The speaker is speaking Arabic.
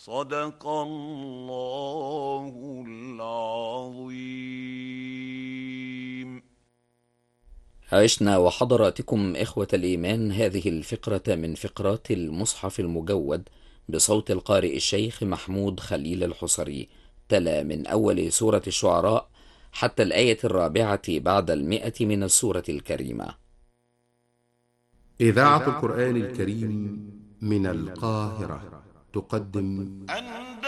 صدق الله العظيم. عشنا وحضراتكم إخوة الإيمان هذه الفقرة من فقرات المصحف المجود بصوت القارئ الشيخ محمود خليل الحصري. تلا من أول سورة الشعراء حتى الآية 4 بعد 100 من السورة الكريمة. إذاعة القرآن الكريم من القاهرة تقدم